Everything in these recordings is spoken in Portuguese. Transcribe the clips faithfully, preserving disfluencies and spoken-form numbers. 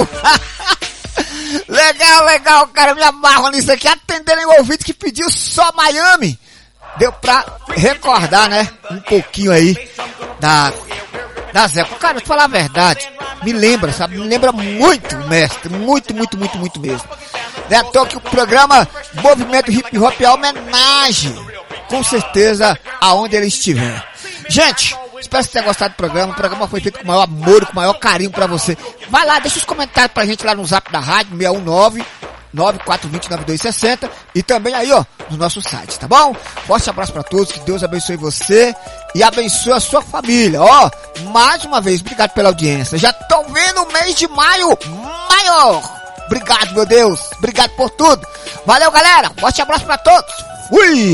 Legal, legal, cara, me amarro nisso aqui, atendendo o ouvinte que pediu só Miami. Deu pra recordar, né, um pouquinho aí da, das épocas. Cara, pra falar a verdade, me lembra, sabe, me lembra muito, mestre, muito, muito, muito, muito mesmo. É à toa que o programa Movimento Hip Hop é homenagem, com certeza, aonde ele estiver. Gente, espero que você tenha gostado do programa. O programa foi feito com o maior amor, com o maior carinho pra você. Vai lá, deixa os comentários pra gente lá no zap da rádio, seis um nove, nove quatro dois zero, nove dois seis zero. E também aí, ó, no nosso site, tá bom? Forte abraço pra todos, que Deus abençoe você e abençoe a sua família. Ó, mais uma vez, obrigado pela audiência. Já tô vendo o mês de maio maior. Obrigado, meu Deus. Obrigado por tudo. Valeu, galera. Forte abraço pra todos. Fui!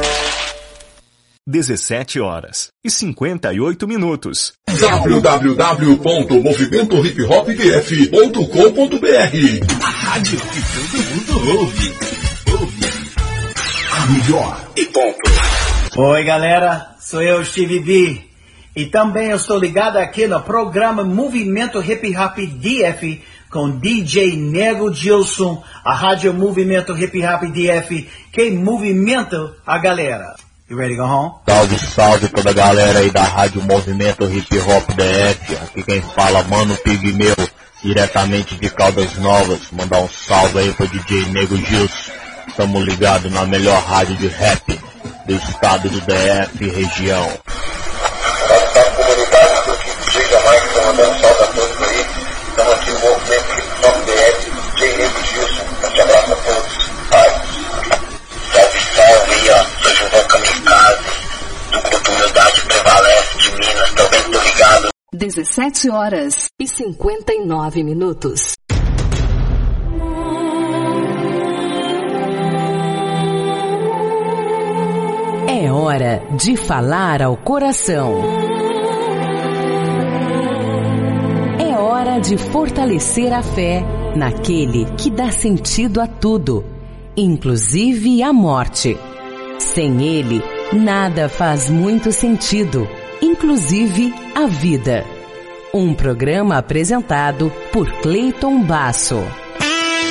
dezessete horas e cinquenta e oito minutos. w w w ponto movimento hip hop d f ponto com ponto b r. A rádio que todo mundo ouve. Ouve. A melhor e ponto. Oi, galera. Sou eu, Steve B. E também eu estou ligado aqui no programa Movimento Hip Hop D F com D J Nego Gilson, a rádio Movimento Hip Hop D F, que movimenta a galera. You ready to go home? Salve, salve toda a galera aí da rádio Movimento Hip Hop D F. Aqui quem fala, Mano Pigmeu, diretamente de Caldas Novas. Mandar um salve aí pro D J Nego Gilson. Tamo ligado na melhor rádio de rap do estado do D F região. Salve, salve comunidade, sou aqui D J Jamaica, tô mandando um salve a todos aí. Estamos aqui no Movimento Hip Hop D F, D J Nego Gilson. Um abraço a todos. Ai. Salve, salve, ó. Sou Gilvan Kamikaze, do grupo Humildade Prevalece de Minas, também tô ligado. dezessete horas e cinquenta e nove minutos. É hora de falar ao coração. É hora de fortalecer a fé naquele que dá sentido a tudo, inclusive a morte. Sem ele, nada faz muito sentido, inclusive a vida. Um programa apresentado por Cleiton Basso.